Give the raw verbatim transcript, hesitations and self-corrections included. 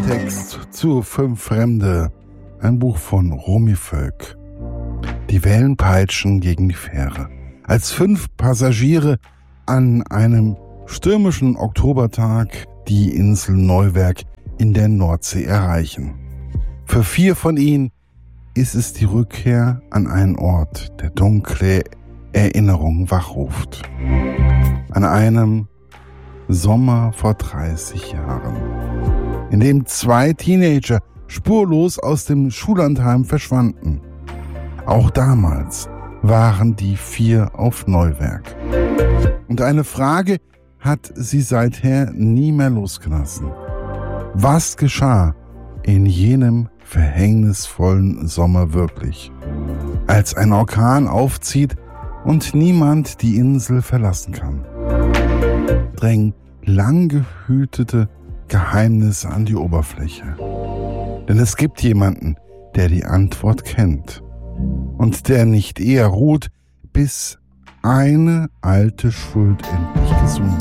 Text zu Fünf Fremde, ein Buch von Romy Völk. Die Wellen peitschen gegen die Fähre, als fünf Passagiere an einem stürmischen Oktobertag die Insel Neuwerk in der Nordsee erreichen. Für vier von ihnen ist es die Rückkehr an einen Ort, der dunkle Erinnerungen wachruft. An einem Sommer vor dreißig Jahren, in dem zwei Teenager spurlos aus dem Schullandheim verschwanden. Auch damals waren die vier auf Neuwerk. Und eine Frage hat sie seither nie mehr losgelassen. Was geschah in jenem verhängnisvollen Sommer wirklich, als ein Orkan aufzieht und niemand die Insel verlassen kann? Drängen lang gehütete Geheimnisse an die Oberfläche. Denn es gibt jemanden, der die Antwort kennt und der nicht eher ruht, bis eine alte Schuld endlich gesühnt